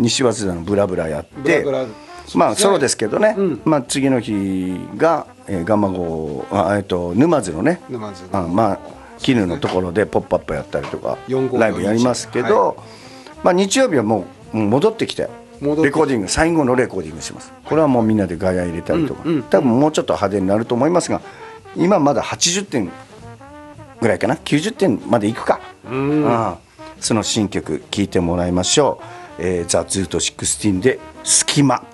西早稲田のブラブラやって、まあソロですけどね、まあ次の日がガンマ号沼津のね、まあ絹のところでポップアップやったりとかライブやりますけど、まあ日曜日はもう戻ってきてレコーディング、最後のレコーディングします。これはもうみんなでガヤ入れたりとか、多分もうちょっと派手になると思いますが、今まだ80点ぐらいかな、90点までいくか。その新曲聴いてもらいましょう。ザ・ズート16で「隙間」。